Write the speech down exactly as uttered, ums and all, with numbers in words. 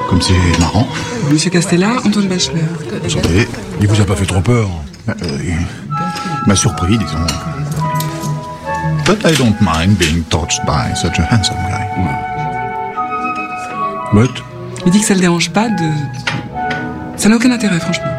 comme c'est marrant. Monsieur Castella, Antoine Bachelard. Santé, il vous a pas fait trop peur. Euh, il m'a surpris, disons. But I don't mind being touched by such a handsome guy. Ouais. But... Il dit que ça le dérange pas de... Ça n'a aucun intérêt, franchement.